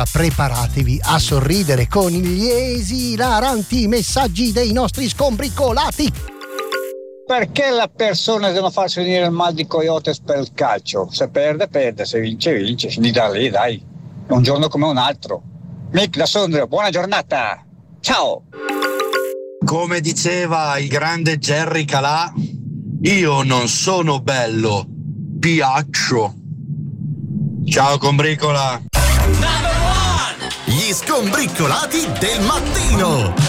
Preparatevi a sorridere con gli esilaranti messaggi dei nostri scombriccolati. Perché la persona deve farsi venire il mal di coyotes per il calcio? Se perde, perde, se vince, vince. Finita lì, dai. È un giorno come un altro. Mick da Sondrio, buona giornata. Ciao. Come diceva il grande Jerry Calà, io non sono bello, piaccio. Ciao combricola. Gli scombriccolati del mattino.